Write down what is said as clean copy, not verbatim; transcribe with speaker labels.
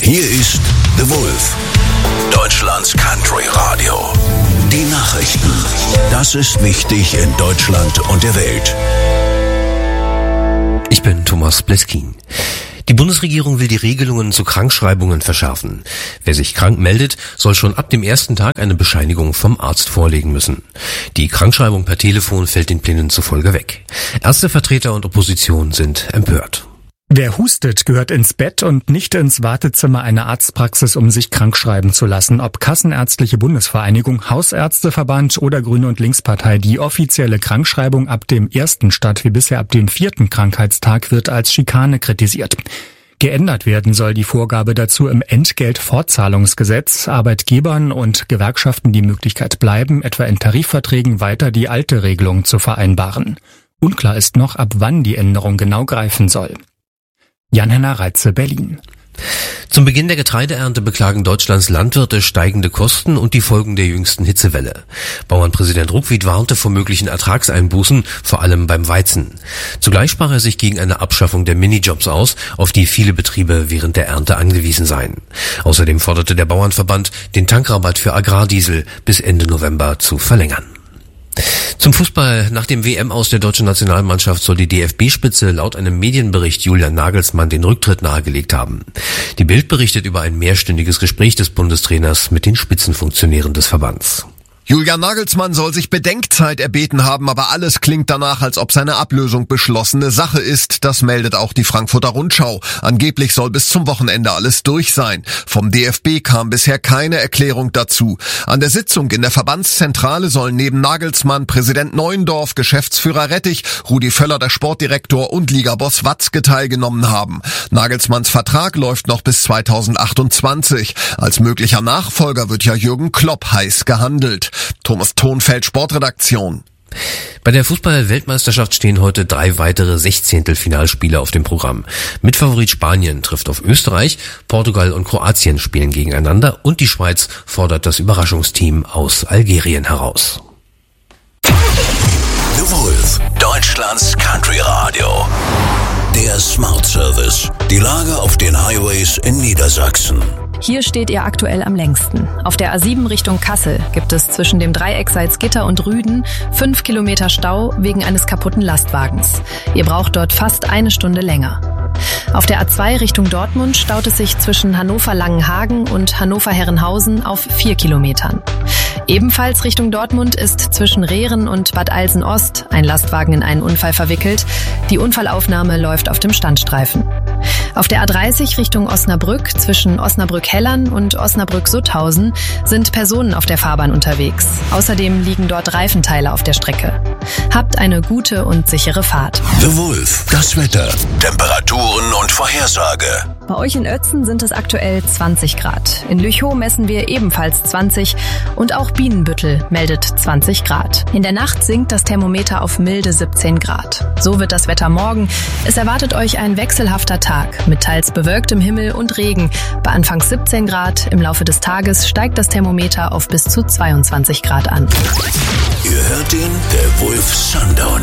Speaker 1: Hier ist The Wolf, Deutschlands Country Radio. Die Nachrichten. Das ist wichtig in Deutschland und der Welt.
Speaker 2: Ich bin Thomas Bleskin. Die Bundesregierung will die Regelungen zu Krankschreibungen verschärfen. Wer sich krank meldet, soll schon ab dem ersten Tag eine Bescheinigung vom Arzt vorlegen müssen. Die Krankschreibung per Telefon fällt den Plänen zufolge weg. Ärztevertreter und Opposition sind empört.
Speaker 3: Wer hustet, gehört ins Bett und nicht ins Wartezimmer einer Arztpraxis, um sich krank schreiben zu lassen. Ob Kassenärztliche Bundesvereinigung, Hausärzteverband oder Grüne und Linkspartei, die offizielle Krankschreibung ab dem ersten statt wie bisher ab dem 4. Krankheitstag wird als Schikane kritisiert. Geändert werden soll die Vorgabe dazu im Entgeltfortzahlungsgesetz. Arbeitgebern und Gewerkschaften die Möglichkeit bleiben, etwa in Tarifverträgen weiter die alte Regelung zu vereinbaren. Unklar ist noch, ab wann die Änderung genau greifen soll. Jan-Henner Reitze, Berlin.
Speaker 2: Zum Beginn der Getreideernte beklagen Deutschlands Landwirte steigende Kosten und die Folgen der jüngsten Hitzewelle. Bauernpräsident Ruckwied warnte vor möglichen Ertragseinbußen, vor allem beim Weizen. Zugleich sprach er sich gegen eine Abschaffung der Minijobs aus, auf die viele Betriebe während der Ernte angewiesen seien. Außerdem forderte der Bauernverband, den Tankrabatt für Agrardiesel bis Ende November zu verlängern. Zum Fußball. Nach dem WM-Aus der deutschen Nationalmannschaft soll die DFB-Spitze laut einem Medienbericht Julian Nagelsmann den Rücktritt nahegelegt haben. Die Bild berichtet über ein mehrstündiges Gespräch des Bundestrainers mit den Spitzenfunktionären des Verbands.
Speaker 4: Julian Nagelsmann soll sich Bedenkzeit erbeten haben, aber alles klingt danach, als ob seine Ablösung beschlossene Sache ist. Das meldet auch die Frankfurter Rundschau. Angeblich soll bis zum Wochenende alles durch sein. Vom DFB kam bisher keine Erklärung dazu. An der Sitzung in der Verbandszentrale sollen neben Nagelsmann Präsident Neuendorf, Geschäftsführer Rettich, Rudi Völler, der Sportdirektor und Ligaboss Watzke teilgenommen haben. Nagelsmanns Vertrag läuft noch bis 2028. Als möglicher Nachfolger wird ja Jürgen Klopp heiß gehandelt. Thomas Thonfeld, Sportredaktion.
Speaker 2: Bei der Fußball-Weltmeisterschaft stehen heute 3 weitere Sechzehntelfinalspiele auf dem Programm. Mitfavorit Spanien trifft auf Österreich, Portugal und Kroatien spielen gegeneinander und die Schweiz fordert das Überraschungsteam aus Algerien heraus.
Speaker 1: The Wolf, Deutschlands Country Radio. Der Smart Service. Die Lage auf den Highways in Niedersachsen.
Speaker 5: Hier steht ihr aktuell am längsten. Auf der A7 Richtung Kassel gibt es zwischen dem Dreieck Salzgitter und Rüden 5 Kilometer Stau wegen eines kaputten Lastwagens. Ihr braucht dort fast eine Stunde länger. Auf der A2 Richtung Dortmund staut es sich zwischen Hannover-Langenhagen und Hannover-Herrenhausen auf 4 Kilometern. Ebenfalls Richtung Dortmund ist zwischen Rehren und Bad Alsen-Ost ein Lastwagen in einen Unfall verwickelt. Die Unfallaufnahme läuft auf dem Standstreifen. Auf der A30 Richtung Osnabrück zwischen Osnabrück-Hellern und Osnabrück-Sutthausen sind Personen auf der Fahrbahn unterwegs. Außerdem liegen dort Reifenteile auf der Strecke. Habt eine gute und sichere Fahrt.
Speaker 1: The Wolf, das Wetter, Temperaturen und Vorhersage.
Speaker 5: Bei euch in Ötzen sind es aktuell 20 Grad. In Lüchow messen wir ebenfalls 20 und auch Bienenbüttel meldet 20 Grad. In der Nacht sinkt das Thermometer auf milde 17 Grad. So wird das Wetter morgen. Es erwartet euch ein wechselhafter Tag mit teils bewölktem Himmel und Regen. Bei anfangs 17 Grad, im Laufe des Tages steigt das Thermometer auf bis zu 22 Grad an.
Speaker 1: Ihr hört ihn, der Wolf Sundown.